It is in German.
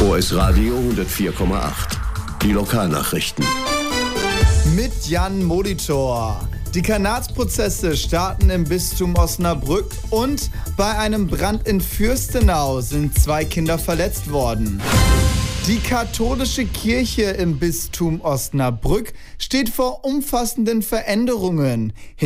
OS Radio 104,8. Die Lokalnachrichten. Mit Jan Molitor. Die Kanatsprozesse starten im Bistum Osnabrück und bei einem Brand in Fürstenau sind 2 Kinder verletzt worden. Die katholische Kirche im Bistum Osnabrück steht vor umfassenden Veränderungen.